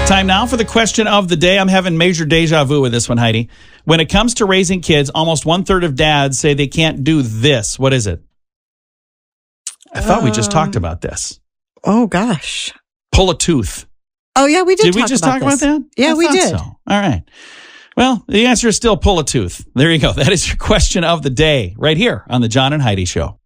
Time now for the question of the day. I'm having major deja vu with this one, Heidi. When it comes to raising kids, almost 1/3 of dads say they can't do this. What is it? I thought we just talked about this. Oh, gosh. Pull a tooth. Oh, yeah, we did Did we just talk about that? Yeah, we did. So. All right. Well, the answer is still pull a tooth. There you go. That is your question of the day right here on the John and Heidi Show.